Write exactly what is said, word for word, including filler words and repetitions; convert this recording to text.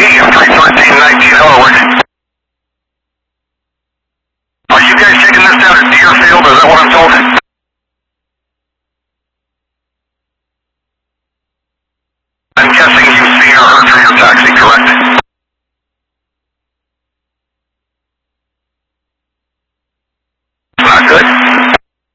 three thirteen nineteen, hello, where? Are you guys taking this down to Deerfield? Is that what I'm told?